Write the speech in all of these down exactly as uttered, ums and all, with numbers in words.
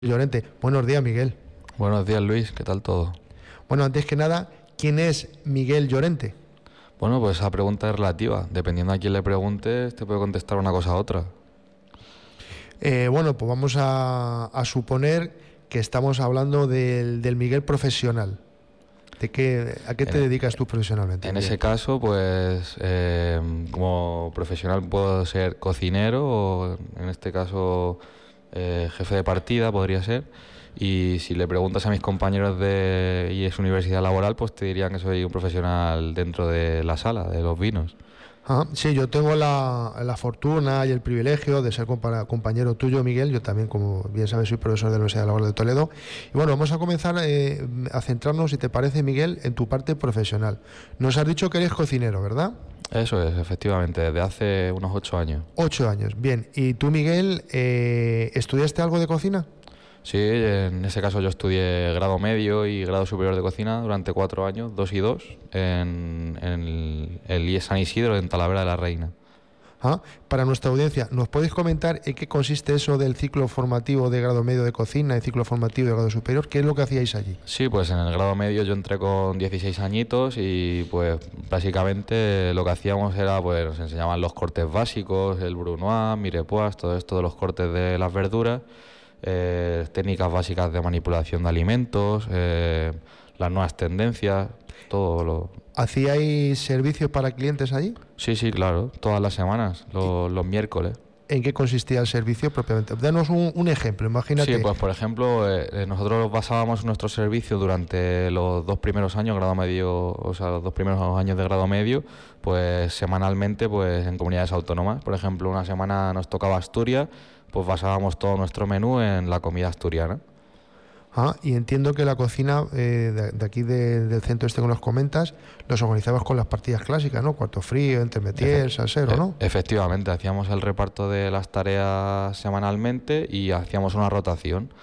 Llorente. Buenos días, Miguel. Buenos días, Luis, ¿qué tal todo? Bueno, antes que nada, ¿quién es Miguel Llorente? Bueno, pues esa pregunta es relativa. Dependiendo a quién le preguntes, te puede contestar una cosa a otra. Eh, bueno, pues vamos a, a suponer que estamos hablando del, del Miguel profesional. ¿De qué, ¿A qué te En, dedicas tú profesionalmente? en Miguel? ese caso, pues eh, como profesional puedo ser cocinero o en este caso eh, jefe de partida podría ser. Y si le preguntas a mis compañeros de I E S Universidad Laboral, pues te dirían que soy un profesional dentro de la sala, de los vinos. Ah, sí, yo tengo la, la fortuna y el privilegio de ser compa compañero tuyo, Miguel. Yo también, como bien sabes, soy profesor de la Universidad Laboral de Toledo. Y bueno, vamos a comenzar eh, a centrarnos, si te parece, Miguel, en tu parte profesional. Nos has dicho que eres cocinero, ¿verdad? Eso es, efectivamente, desde hace unos ocho años. Ocho años, bien. ¿Y tú, Miguel, eh, estudiaste algo de cocina? Sí, en ese caso yo estudié grado medio y grado superior de cocina durante cuatro años, dos y dos, en, en el, el I E S San Isidro, en Talavera de la Reina. Ah, para nuestra audiencia, ¿nos podéis comentar en qué consiste eso del ciclo formativo de grado medio de cocina y ciclo formativo de grado superior? ¿Qué es lo que hacíais allí? Sí, pues en el grado medio yo entré con dieciséis añitos y pues básicamente lo que hacíamos era, pues nos enseñaban los cortes básicos, el brunoise, mirepoix, todo esto de los cortes de las verduras. Eh, técnicas básicas de manipulación de alimentos, eh, las nuevas tendencias, todo lo... ¿Hacíais servicios para clientes allí? Sí, sí, claro, todas las semanas, lo, los miércoles. ¿En qué consistía el servicio propiamente? Danos un, un ejemplo, imagínate. Sí, pues por ejemplo, eh, nosotros basábamos nuestro servicio durante los dos primeros años, grado medio, o sea, los dos primeros años de grado medio, pues semanalmente, pues en comunidades autónomas. Por ejemplo, una semana nos tocaba Asturias, pues basábamos todo nuestro menú en la comida asturiana. Ah, y entiendo que la cocina eh, de, de aquí de, del centro este que nos comentas, los organizabas con las partidas clásicas, ¿no? Cuarto frío, entremetier, Efe salsero, ¿no? Efectivamente, hacíamos el reparto de las tareas semanalmente y hacíamos una rotación.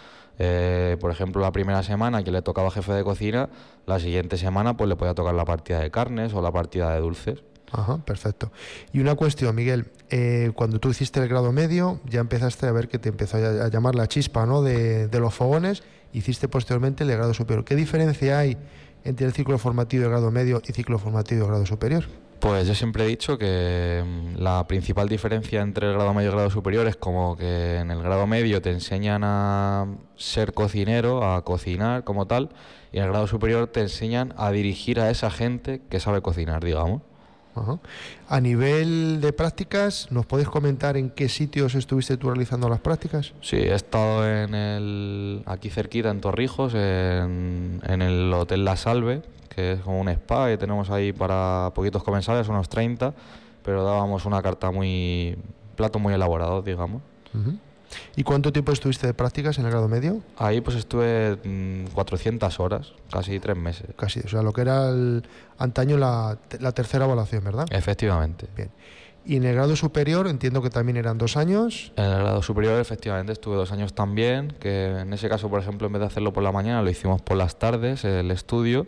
Eh, por ejemplo, la primera semana que le tocaba jefe de cocina, la siguiente semana pues le podía tocar la partida de carnes o la partida de dulces. Ajá, perfecto. Y una cuestión, Miguel, eh, cuando tú hiciste el grado medio, ya empezaste a ver que te empezó a, a llamar la chispa, ¿no? de, de los fogones, hiciste posteriormente el grado superior. ¿Qué diferencia hay entre el ciclo formativo de grado medio y ciclo formativo de grado superior? Pues yo siempre he dicho que mmm, la principal diferencia entre el grado medio y el grado superior es como que en el grado medio te enseñan a ser cocinero, a cocinar como tal, y en el grado superior te enseñan a dirigir a esa gente que sabe cocinar, digamos. Ajá. A nivel de prácticas, ¿nos puedes comentar en qué sitios estuviste tú realizando las prácticas? Sí, he estado en el aquí cerquita, en Torrijos, en, en el Hotel La Salve, que es como un spa que tenemos ahí para poquitos comensales, unos treinta, pero dábamos una carta muy... platos muy elaborados, digamos. Uh-huh. ¿Y cuánto tiempo estuviste de prácticas en el grado medio? Ahí pues estuve mmm, cuatrocientas horas, casi tres meses. Casi, o sea, lo que era el, antaño la, la tercera evaluación, ¿verdad? Efectivamente. Bien. Y en el grado superior entiendo que también eran dos años. En el grado superior efectivamente estuve dos años también, que en ese caso, por ejemplo, en vez de hacerlo por la mañana, lo hicimos por las tardes, el estudio.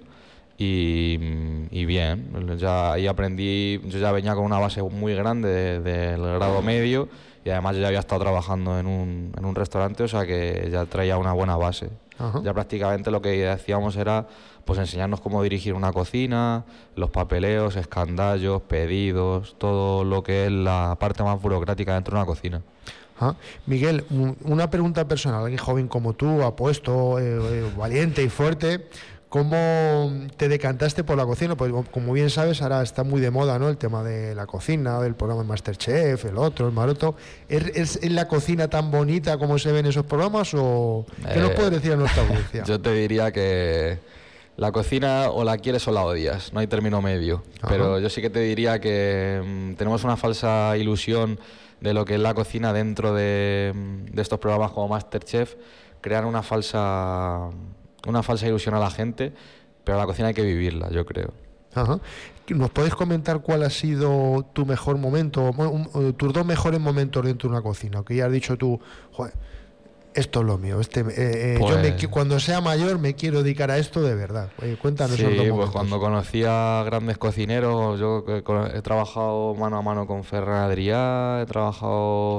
Y, y bien, ya ahí aprendí, yo ya venía con una base muy grande del de, de grado medio y además yo ya había estado trabajando en un, en un restaurante, o sea que ya traía una buena base. Ajá. Ya prácticamente lo que hacíamos era pues enseñarnos cómo dirigir una cocina, los papeleos, escandallos, pedidos, todo lo que es la parte más burocrática dentro de una cocina. Ah, Miguel, una pregunta personal, alguien joven como tú, apuesto, eh, eh, valiente y fuerte, ¿cómo te decantaste por la cocina? Pues como bien sabes, ahora está muy de moda, ¿no? El tema de la cocina, del programa MasterChef, el otro, el maroto. ¿Es, es la cocina tan bonita como se ve en esos programas o qué eh, nos puedes decir a nuestra audiencia? Yo te diría que la cocina o la quieres o la odias, no hay término medio. Ajá. Pero yo sí que te diría que mmm, tenemos una falsa ilusión de lo que es la cocina dentro de, de estos programas como MasterChef, crean una falsa... una falsa ilusión a la gente, pero la cocina hay que vivirla, yo creo. Ajá. ¿Nos puedes comentar cuál ha sido tu mejor momento, un, tus dos mejores momentos dentro de una cocina? Que ya has dicho tú, joder, esto es lo mío. Este, eh, pues, yo me, cuando sea mayor me quiero dedicar a esto de verdad. Oye, cuéntanos sí, esos dos pues momentos. Cuando conocí a grandes cocineros, yo he, he trabajado mano a mano con Ferran Adrià, he trabajado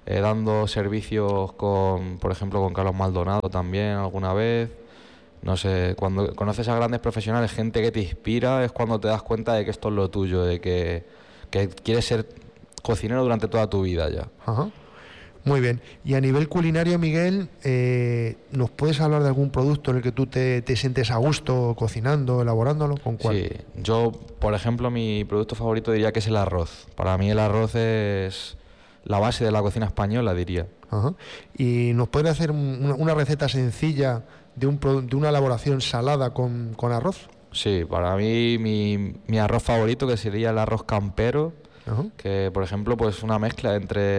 eh, dando servicios con, por ejemplo, con Carlos Maldonado también alguna vez. No sé, cuando conoces a grandes profesionales, gente que te inspira, es cuando te das cuenta de que esto es lo tuyo, de que, que quieres ser cocinero durante toda tu vida ya. Ajá. Muy bien. Y a nivel culinario, Miguel, eh, ¿nos puedes hablar de algún producto en el que tú te, te sientes a gusto cocinando, elaborándolo? ¿Con cuál? Sí, yo, por ejemplo, mi producto favorito diría que es el arroz. Para mí el arroz es la base de la cocina española, diría. Ajá. ¿Y nos puedes hacer una, una receta sencilla de, un, de una elaboración salada con, con arroz? Sí, para mí mi, mi arroz favorito, que sería el arroz campero, Ajá. que por ejemplo pues una mezcla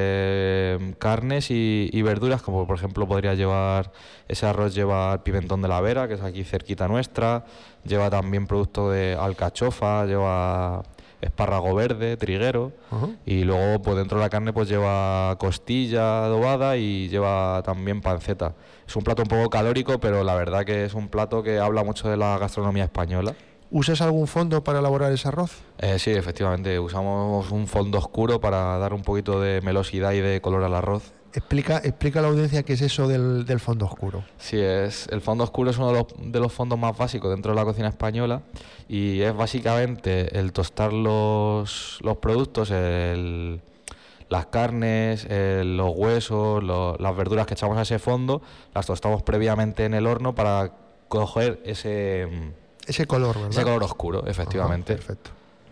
entre carnes y, y verduras, como por ejemplo podría llevar, ese arroz lleva el pimentón de la Vera, que es aquí cerquita nuestra, lleva también producto de alcachofa, lleva espárrago verde, triguero, Ajá. y luego pues dentro de la carne pues lleva costilla adobada y lleva también panceta. Es un plato un poco calórico, pero la verdad que es un plato que habla mucho de la gastronomía española. ¿Usas algún fondo para elaborar ese arroz? Eh, sí, efectivamente, usamos un fondo oscuro para dar un poquito de melosidad y de color al arroz. Explica, explica a la audiencia qué es eso del, del fondo oscuro. Sí, es, el fondo oscuro es uno de los, de los fondos más básicos dentro de la cocina española y es básicamente el tostar los, los productos, el, las carnes, el, los huesos, lo, las verduras que echamos a ese fondo, las tostamos previamente en el horno para coger ese... Ese color, ¿verdad? Ese color oscuro, efectivamente. Ajá, perfecto.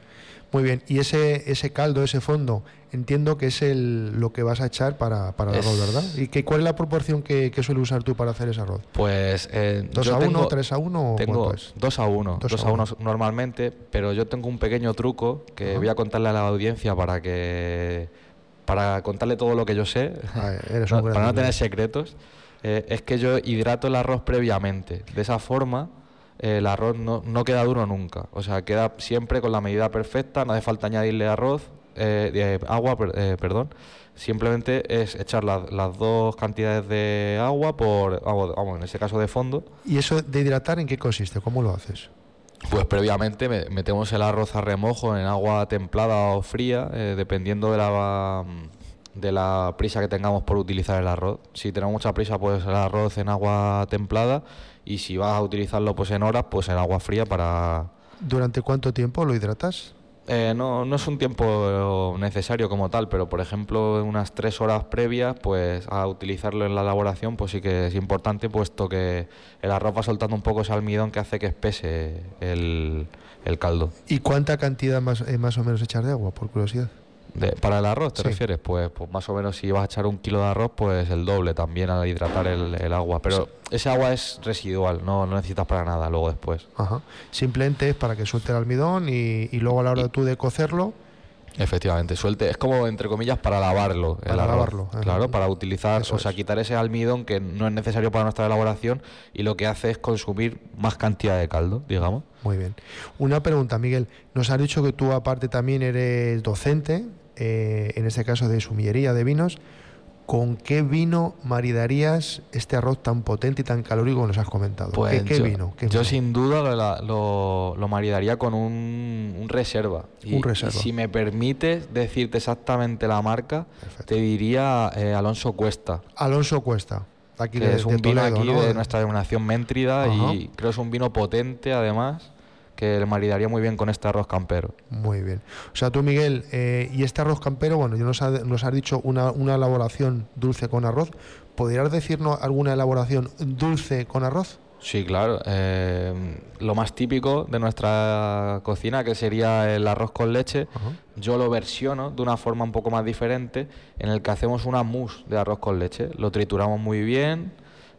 Muy bien. Y ese ese caldo, ese fondo, entiendo que es el lo que vas a echar para, para el Es... arroz, ¿verdad? ¿Y que, cuál es la proporción que, que suele usar tú para hacer ese arroz? Pues... Eh, ¿Dos yo a tengo, uno, tres a uno o tengo cuánto es? dos a uno. Dos Dos a a uno uno normalmente, pero yo tengo un pequeño truco que Ajá. voy a contarle a la audiencia para que... para contarle todo lo que yo sé, Ay, eres no, un gran para no nivel. tener secretos. Eh, es que yo hidrato el arroz previamente. De esa forma... el arroz no, no queda duro nunca, o sea, queda siempre con la medida perfecta, no hace falta añadirle arroz, eh, eh, agua, per, eh, perdón, simplemente es echar la, las dos cantidades de agua por, vamos, en ese caso de fondo. ¿Y eso de hidratar en qué consiste? ¿Cómo lo haces? Pues previamente me, metemos el arroz a remojo en agua templada o fría, eh, dependiendo de la... de la prisa que tengamos por utilizar el arroz. Si tenemos mucha prisa, pues el arroz en agua templada, y si vas a utilizarlo pues en horas, pues en agua fría para... ¿Durante cuánto tiempo lo hidratas? Eh, no, no es un tiempo necesario como tal, pero por ejemplo unas tres horas previas pues a utilizarlo en la elaboración pues sí que es importante, puesto que el arroz va soltando un poco ese almidón que hace que espese el, el caldo. ¿Y cuánta cantidad más, eh, más o menos echar de agua, por curiosidad? De, ¿Para el arroz te Sí. refieres? Pues, pues más o menos si vas a echar un kilo de arroz, pues el doble también al hidratar el, el agua. Pero Sí. ese agua es residual, no, no necesitas para nada luego después. Ajá. Simplemente es para que suelte el almidón y, y luego a la hora Y- tú de cocerlo, Efectivamente, suelte, es como entre comillas para lavarlo el Para arroz. lavarlo, ajá. Claro, para utilizar, Eso o sea, es. quitar ese almidón que no es necesario para nuestra elaboración y lo que hace es consumir más cantidad de caldo, digamos. muy bien. Una pregunta, Miguel. Nos has dicho que tú aparte también eres docente, eh, en este caso de sumillería de vinos. ¿Con qué vino maridarías este arroz tan potente y tan calórico que nos has comentado? Pues ¿Qué, qué yo, vino? ¿Qué yo vino? sin duda lo, lo, lo maridaría con un, un reserva. Y, Un reserva. y si me permites decirte exactamente la marca, Perfecto. te diría eh, Alonso Cuesta, Alonso Cuesta, aquí que de, es un de vino Toledo, aquí ¿no? de nuestra denominación Méntrida. Ajá. Y creo que es un vino potente además, que le maridaría muy bien con este arroz campero. Muy bien. O sea, tú, Miguel, eh, y este arroz campero, bueno, ya nos, ha- nos has dicho una, una elaboración dulce con arroz. ¿Podrías decirnos alguna elaboración dulce con arroz? Sí, claro. eh, lo más típico de nuestra cocina, que sería el arroz con leche, Ajá. yo lo versiono de una forma un poco más diferente, en el que hacemos una mousse de arroz con leche. Lo trituramos muy bien,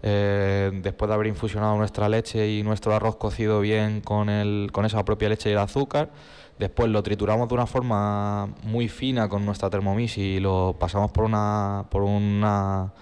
eh, después de haber infusionado nuestra leche y nuestro arroz cocido bien con, el, con esa propia leche y el azúcar. Después lo trituramos de una forma muy fina con nuestra Thermomix y lo pasamos por una... Por una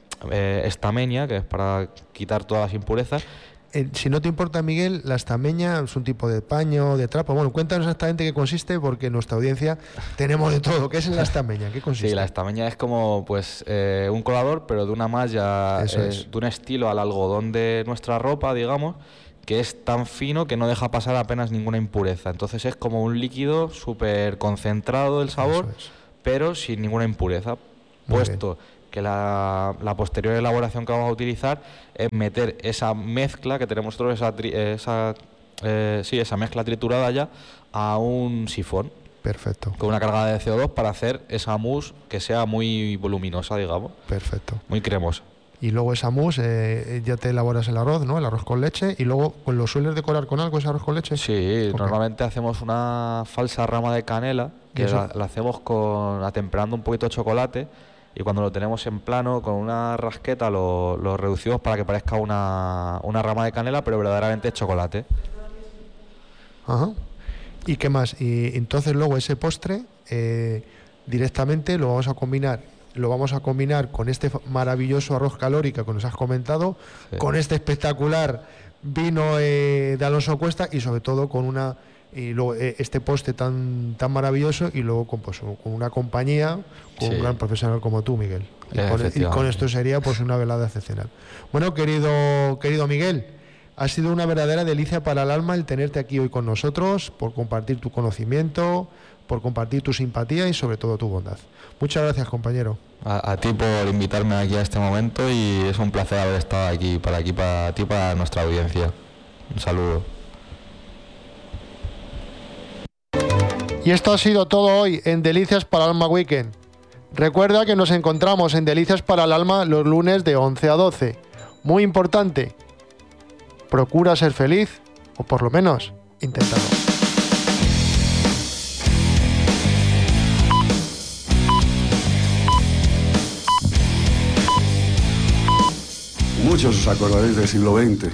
eh, estameña, que es para quitar todas las impurezas. Eh, si no te importa, Miguel, la estameña es un tipo de paño, de trapo. Bueno, cuéntanos exactamente qué consiste, porque en nuestra audiencia tenemos de todo. ¿Qué es la estameña? ¿Qué consiste? Sí, la estameña es como pues eh, un colador, pero de una malla, Eso eh, es. de un estilo al algodón de nuestra ropa, digamos, que es tan fino que no deja pasar apenas ninguna impureza. Entonces es como un líquido súper concentrado el sabor, Eso es. pero sin ninguna impureza. puesto que la, la posterior elaboración que vamos a utilizar es meter esa mezcla que tenemos nosotros, esa, tri, esa, eh, sí, esa mezcla triturada ya, a un sifón. Perfecto. Con una carga de C O dos para hacer esa mousse que sea muy voluminosa, digamos. Perfecto. Muy cremosa. Y luego esa mousse, eh, ya te elaboras el arroz, ¿no? El arroz con leche. Y luego, pues, ¿lo sueles decorar con algo ese arroz con leche? Sí, okay. Normalmente hacemos una falsa rama de canela, que la, la hacemos con atemperando un poquito de chocolate, y cuando lo tenemos en plano, con una rasqueta lo, lo reducimos para que parezca una, una rama de canela, pero verdaderamente es chocolate. Ajá. ¿Y qué más? Y entonces luego ese postre eh, directamente lo vamos a combinar lo vamos a combinar con este maravilloso arroz calórico que nos has comentado, sí. con este espectacular vino eh, de Alonso Cuesta y sobre todo con una y luego eh, este postre tan tan maravilloso y luego con, pues, con una compañía, con sí. un gran profesional como tú, Miguel. Y con, y con esto sería pues una velada excepcional. Bueno, querido querido Miguel, ha sido una verdadera delicia para el alma el tenerte aquí hoy con nosotros, por compartir tu conocimiento, por compartir tu simpatía y sobre todo tu bondad. Muchas gracias, compañero. A, a ti por invitarme aquí a este momento y es un placer haber estado aquí para aquí para ti, para nuestra audiencia. Un saludo. Y esto ha sido todo hoy en Delicias para el Alma Weekend. Recuerda que nos encontramos en Delicias para el Alma los lunes de once a doce. Muy importante, procura ser feliz, o por lo menos, inténtalo. Muchos os acordaréis del siglo veinte.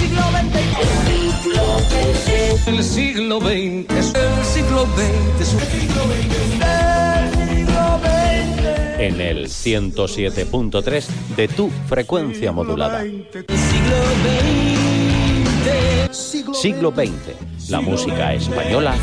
El siglo veinte es el siglo veinte es un siglo veinte. En el ciento siete punto tres de tu frecuencia modulada. Siglo veinte. Siglo veinte. La música española